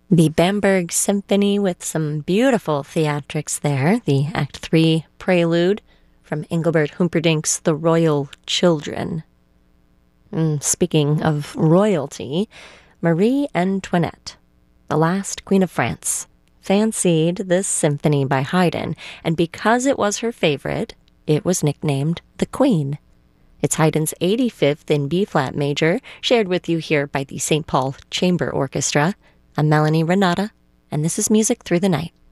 The Bamberg Symphony with some beautiful theatrics there. The Act 3 prelude from Engelbert Humperdinck's The Royal Children. Speaking of royalty, Marie Antoinette, the last Queen of France, fancied this symphony by Haydn, and because it was her favorite, it was nicknamed the Queen. It's Haydn's 85th in B-flat major, shared with you here by the St. Paul Chamber Orchestra. I'm Melanie Renata, and this is Music Through the Night.